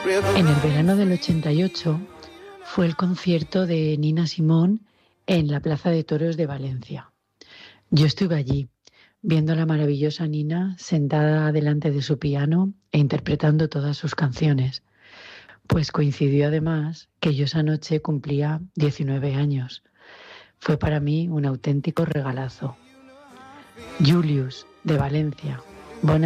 En el verano del 88 fue el concierto de Nina Simone en la Plaza de Toros de Valencia. Yo estuve allí, viendo a la maravillosa Nina sentada delante de su piano e interpretando todas sus canciones. Pues coincidió además que yo esa noche cumplía 19 años. Fue para mí un auténtico regalazo. Julius, de Valencia.